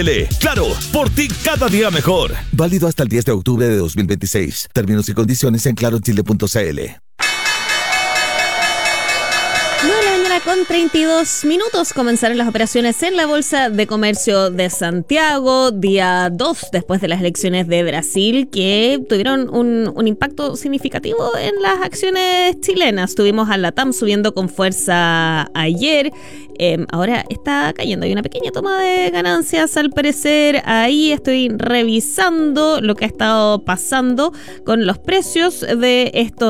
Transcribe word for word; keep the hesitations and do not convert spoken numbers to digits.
Claro, por ti cada día mejor. Válido hasta el diez de octubre de dos mil veintiséis. Términos y condiciones en claro chile punto c l. nueve de la mañana con treinta y dos minutos. Comenzaron las operaciones en la Bolsa de Comercio de Santiago, día dos después de las elecciones de Brasil, que tuvieron un, un impacto significativo en las acciones chilenas. Tuvimos a LATAM subiendo con fuerza ayer. Eh, ahora está cayendo. Hay una pequeña toma de ganancias al parecer. Ahí estoy revisando lo que ha estado pasando con los precios de estos